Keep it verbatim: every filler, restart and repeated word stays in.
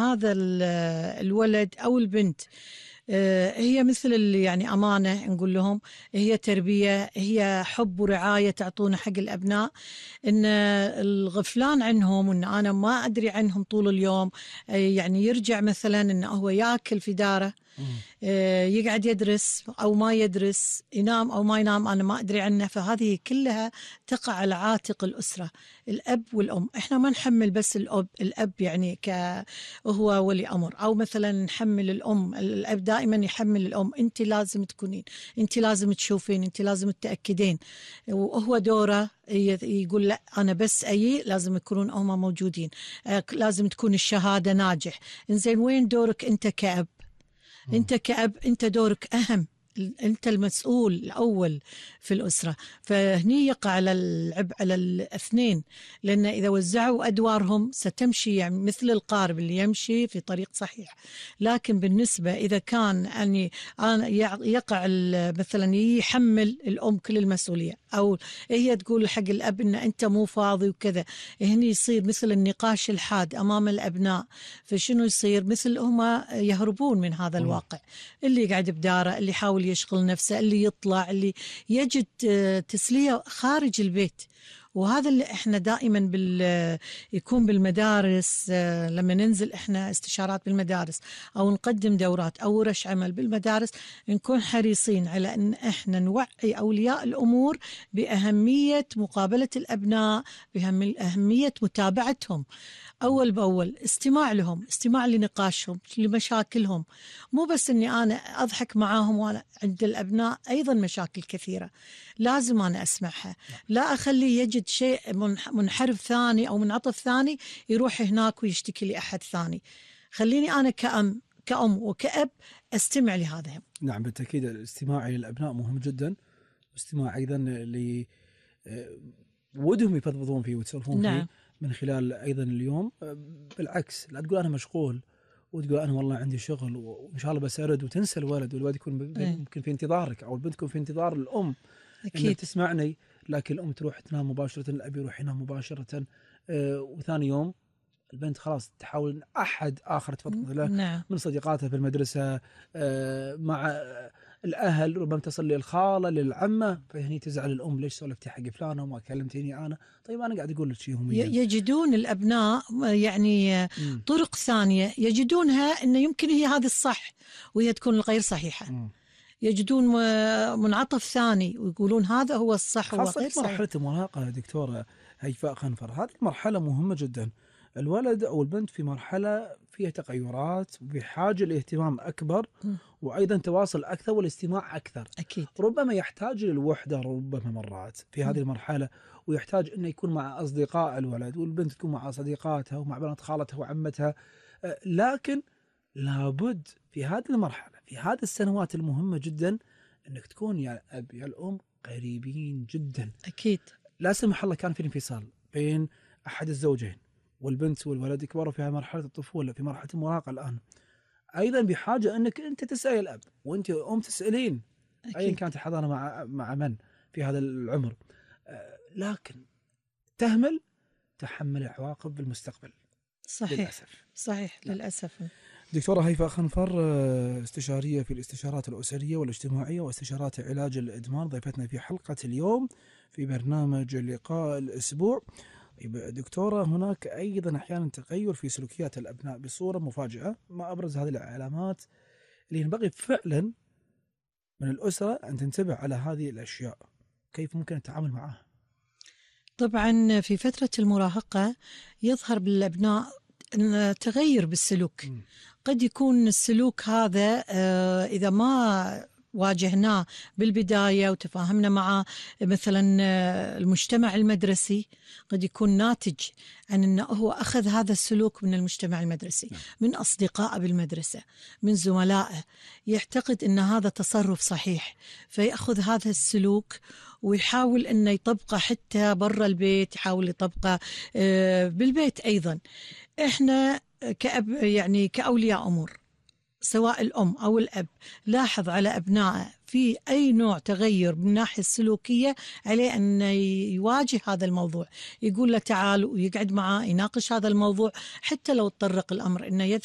هذا الولد أو البنت هي مثل اللي يعني أمانة نقول لهم، هي تربية، هي حب ورعاية تعطونا حق الأبناء. إن الغفلان عنهم وإن أنا ما أدري عنهم طول اليوم، يعني يرجع مثلا إنه هو يأكل في داره، يقعد يدرس أو ما يدرس، ينام أو ما ينام، أنا ما أدري عنه. فهذه كلها تقع على عاتق الأسرة، الأب والأم. إحنا ما نحمل بس الأب الأب يعني كهو ولي أمر، أو مثلا نحمل الأم. الأب دائما يحمل الأم، أنت لازم تكونين، أنت لازم تشوفين، أنت لازم تتأكدين. وهو دوره يقول لا، أنا بس أي لازم يكونون هما موجودين، لازم تكون الشهادة ناجح. إنزين وين دورك أنت كأب؟ أنت كأب أنت دورك أهم، أنت المسؤول الأول في الأسرة. فهني يقع على العبء على الاثنين، لأن إذا وزعوا أدوارهم ستمشي يعني مثل القارب اللي يمشي في طريق صحيح. لكن بالنسبة إذا كان يعني يقع مثلا يحمل الأم كل المسؤولية، أو هي تقول حق الأب إن أنت مو فاضي وكذا، هني يصير مثل النقاش الحاد أمام الأبناء. فشنو يصير؟ مثل هما يهربون من هذا الواقع، اللي يقعد بداره، اللي يحاول يشغل نفسه، اللي يطلع، اللي يجد تسلية خارج البيت. وهذا اللي احنا دائما بال يكون بالمدارس، لما ننزل احنا استشارات بالمدارس او نقدم دورات او ورش عمل بالمدارس، نكون حريصين على ان احنا نوعي اولياء الامور باهمية مقابلة الابناء، باهمية متابعتهم أول بأول، استماع لهم، استماع لنقاشهم، لمشاكلهم. مو بس أني أنا أضحك معاهم، وأنا عند الأبناء أيضا مشاكل كثيرة لازم أنا أسمعها. لا أخليه يجد شيء منحرف ثاني أو منعطف ثاني يروح هناك ويشتكي لأحد ثاني. خليني أنا كأم كأم وكأب أستمع لهذا. نعم بالتأكيد الاستماع للأبناء مهم جدا، واستماع أيضا ل ودهم يفضفضون فيه ويتسولفون نعم. فيه من خلال أيضا اليوم. بالعكس لا تقول أنا مشغول وتقول أنا والله عندي شغل وإن شاء الله بس أرد، وتنسى الولد، والولد يكون ممكن في انتظارك، أو البنت تكون في انتظار الأم أكيد تسمعني، لكن الأم تروح تنام مباشرة، الأب يروح ينام مباشرة. آه وثاني يوم البنت خلاص تحاول أن أحد آخر تفضفض له. نعم. من صديقاتها في المدرسة، آه مع الأهل، ربما تصل للخالة للعمة، فهني تزعل الأم، ليش سولفتي حق فلانة وما كلمتيني أنا؟ طيب أنا قاعد أقول لك شيء يوميا. يجدون الأبناء يعني م. طرق ثانية يجدونها إنه يمكن هي هذه الصح وهي تكون الغير صحيحة. م. يجدون منعطف ثاني ويقولون هذا هو الصح وهو غير صحيح. مرحلة المراهقة دكتورة هيفاء خنفر، هذه مرحلة مهمة جدا. الولد أو البنت في مرحلة فيها تغيرات، بحاجة لاهتمام أكبر، م. وأيضا تواصل أكثر والاستماع أكثر. أكيد. ربما يحتاج للوحدة ربما مرات في هذه م. المرحلة، ويحتاج أنه يكون مع أصدقاء الولد، والبنت تكون مع صديقاتها ومع بنات خالتها وعمتها. لكن لابد في هذه المرحلة، في هذه السنوات المهمة جدا، أنك تكون يا الأب يا الأم قريبين جدا. أكيد. لا سمح الله كان في انفصال بين أحد الزوجين، والبنت والولد كبروا في مرحلة الطفولة، في مرحلة المراهقة الآن، أيضا بحاجة أنك أنت تسأل الأب وأنت أم تسألين أيا كانت الحضانة مع مع من في هذا العمر. لكن تهمل تحمل العواقب بالمستقبل. صحيح. للأسف. صحيح. لا. للأسف. دكتورة هيفاء خنفر، استشارية في الاستشارات الأسرية والاجتماعية واستشارات علاج الإدمان، ضيفتنا في حلقة اليوم في برنامج لقاء الأسبوع. دكتورة، هناك أيضا أحيانا تغير في سلوكيات الأبناء بصورة مفاجئة، ما أبرز هذه العلامات اللي ينبغي فعلا من الأسرة أن تنتبه على هذه الأشياء؟ كيف ممكن التعامل معها؟ طبعا في فترة المراهقة يظهر بالأبناء تغير بالسلوك. م. قد يكون السلوك هذا إذا ما واجهناه بالبداية وتفاهمنا مع مثلا المجتمع المدرسي، قد يكون ناتج عن أنه هو أخذ هذا السلوك من المجتمع المدرسي، من أصدقائه بالمدرسة، من زملائه، يعتقد أن هذا تصرف صحيح فيأخذ هذا السلوك ويحاول أنه يطبقه حتى برا البيت، يحاول يطبقه بالبيت أيضا. إحنا كأب يعني كأولياء أمور، سواء الأم أو الأب، لاحظ على أبنائه في أي نوع تغير من الناحية السلوكية، عليه أن يواجه هذا الموضوع، يقول له تعال ويقعد معه يناقش هذا الموضوع، حتى لو تطرق الأمر أنه